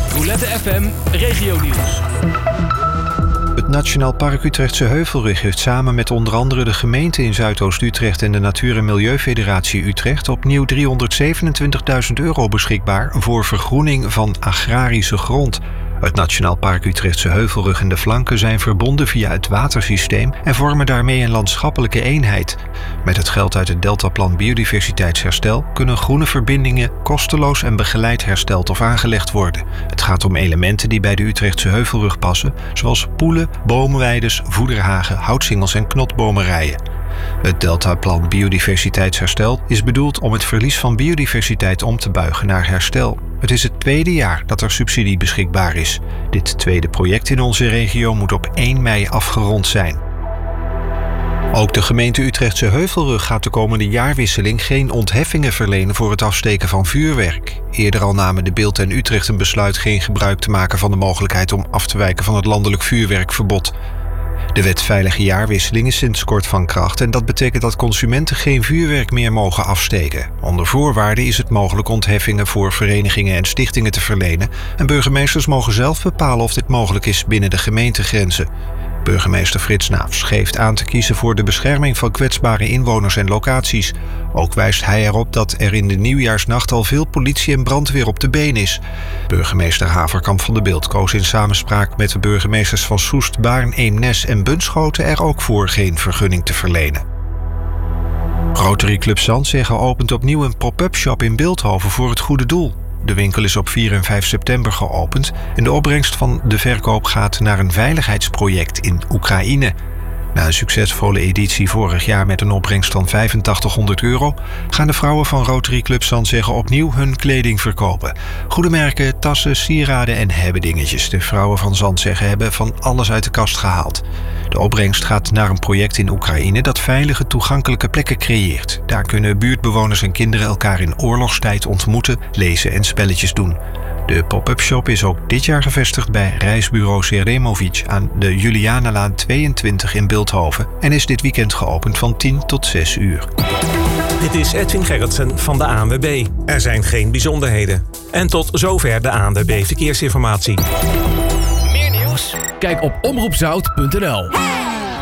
Roulette FM Regionieuws. Het Nationaal Park Utrechtse Heuvelrug heeft samen met onder andere de gemeente in Zuidoost-Utrecht en de Natuur- en Milieufederatie Utrecht opnieuw €327.000 beschikbaar voor vergroening van agrarische grond. Het Nationaal Park Utrechtse Heuvelrug en de flanken zijn verbonden via het watersysteem en vormen daarmee een landschappelijke eenheid. Met het geld uit het Deltaplan Biodiversiteitsherstel kunnen groene verbindingen kosteloos en begeleid hersteld of aangelegd worden. Het gaat om elementen die bij de Utrechtse Heuvelrug passen, zoals poelen, boomweides, voederhagen, houtsingels en knotbomerijen. Het Deltaplan Biodiversiteitsherstel is bedoeld om het verlies van biodiversiteit om te buigen naar herstel. Het is het tweede jaar dat er subsidie beschikbaar is. Dit tweede project in onze regio moet op 1 mei afgerond zijn. Ook de gemeente Utrechtse Heuvelrug gaat de komende jaarwisseling geen ontheffingen verlenen voor het afsteken van vuurwerk. Eerder al namen De Bilt en Utrecht een besluit geen gebruik te maken van de mogelijkheid om af te wijken van het landelijk vuurwerkverbod. De wet Veilige Jaarwisseling is sinds kort van kracht en dat betekent dat consumenten geen vuurwerk meer mogen afsteken. Onder voorwaarden is het mogelijk ontheffingen voor verenigingen en stichtingen te verlenen en burgemeesters mogen zelf bepalen of dit mogelijk is binnen de gemeentegrenzen. Burgemeester Frits Naafs geeft aan te kiezen voor de bescherming van kwetsbare inwoners en locaties. Ook wijst hij erop dat er in de nieuwjaarsnacht al veel politie en brandweer op de been is. Burgemeester Haverkamp van de Bilt koos in samenspraak met de burgemeesters van Soest, Baarn, Eemnes en Bunschoten er ook voor geen vergunning te verlenen. Rotary Club Zandzegge opent opnieuw een pop-up shop in Bilthoven voor het goede doel. De winkel is op 4 en 5 september geopend en de opbrengst van de verkoop gaat naar een veiligheidsproject in Oekraïne. Na een succesvolle editie vorig jaar met een opbrengst van €8500 gaan de vrouwen van Rotary Club Zandzegge opnieuw hun kleding verkopen. Goede merken, tassen, sieraden en hebbedingetjes. De vrouwen van Zandzegge hebben van alles uit de kast gehaald. De opbrengst gaat naar een project in Oekraïne dat veilige, toegankelijke plekken creëert. Daar kunnen buurtbewoners en kinderen elkaar in oorlogstijd ontmoeten, lezen en spelletjes doen. De pop-up shop is ook dit jaar gevestigd bij reisbureau Seremovic aan de Julianalaan 22 in Bilthoven en is dit weekend geopend van 10 tot 6 uur. Dit is Edwin Gerritsen van de ANWB. Er zijn geen bijzonderheden. En tot zover de ANWB Verkeersinformatie. Meer nieuws? Kijk op omroepzout.nl.